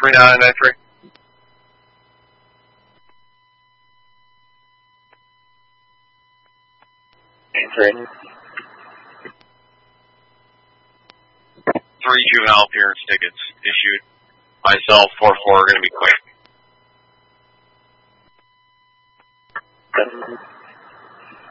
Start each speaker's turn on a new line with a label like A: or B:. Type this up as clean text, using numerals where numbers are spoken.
A: 3993. Three juvenile appearance tickets issued. Myself, 4-4 are going to be quick.